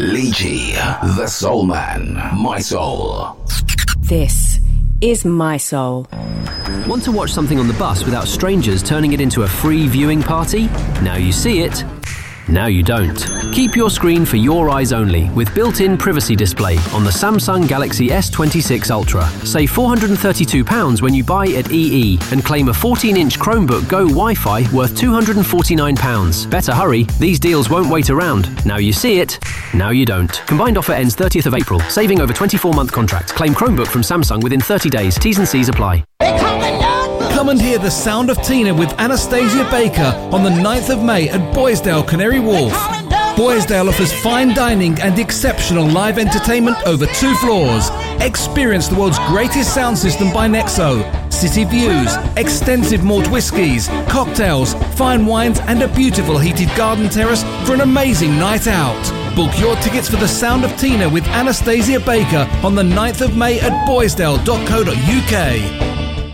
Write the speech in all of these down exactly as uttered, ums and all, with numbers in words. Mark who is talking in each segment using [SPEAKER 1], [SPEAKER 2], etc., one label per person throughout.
[SPEAKER 1] Leachy, the Soul Man, My Soul.
[SPEAKER 2] This is My Soul.
[SPEAKER 3] Want to watch something on the bus without strangers turning it into a free viewing party? Now you see it. Now you don't. Keep your screen for your eyes only with built-in privacy display on the Samsung Galaxy S twenty-six Ultra. Save four hundred thirty-two pounds when you buy at E E and claim a fourteen-inch Chromebook Go Wi-Fi worth two hundred forty-nine pounds. Better hurry, these deals won't wait around. Now you see it, now you don't. Combined offer ends thirtieth of April. Saving over twenty-four month contract. Claim Chromebook from Samsung within thirty days. T's and C's apply.
[SPEAKER 4] Come and hear the sound of Tina with Anastasia Baker on the ninth of May at Boysdale, Canary Wharf. Boysdale offers fine dining and exceptional live entertainment over two floors. Experience the world's greatest sound system by Nexo. City views, extensive malt whiskies, cocktails, fine wines and a beautiful heated garden terrace for an amazing night out. Book your tickets for the Sound of Tina with Anastasia Baker on the ninth of May at boysdale dot co dot U K.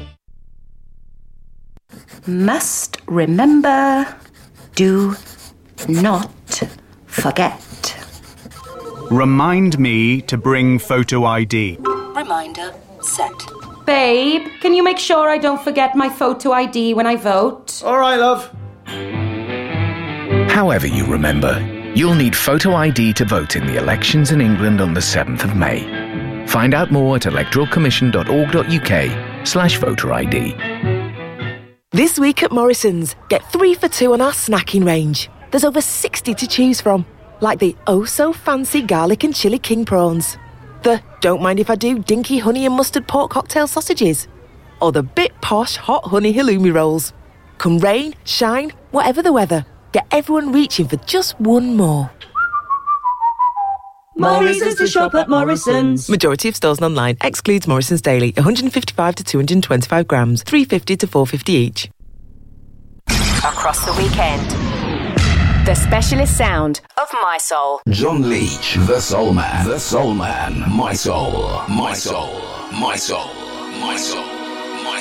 [SPEAKER 5] Must remember, do not forget.
[SPEAKER 6] Remind me to bring photo I D.
[SPEAKER 5] Reminder set. Babe, can you make sure I don't forget my photo I D when I vote?
[SPEAKER 7] All right, love.
[SPEAKER 8] However you remember, you'll need photo I D to vote in the elections in England on the seventh of May. Find out more at electoral commission dot org dot U K slash voter I D.
[SPEAKER 9] This week at Morrison's, get three for two on our snacking range. There's over sixty to choose from, like the oh-so-fancy garlic and chilli king prawns, the don't mind if I do dinky honey and mustard pork cocktail sausages, or the bit posh hot honey halloumi rolls. Come rain, shine, whatever the weather, get everyone reaching for just one more.
[SPEAKER 5] Morrison's to shop at Morrison's.
[SPEAKER 9] Majority of stores and online. Excludes Morrison's Daily. one hundred fifty-five to two hundred twenty-five grams. three fifty to four fifty each.
[SPEAKER 2] Across the weekend. The specialist sound of My Soul.
[SPEAKER 1] John Leach, the Soul Man, the Soul Man, My Soul, My Soul, My Soul, My Soul.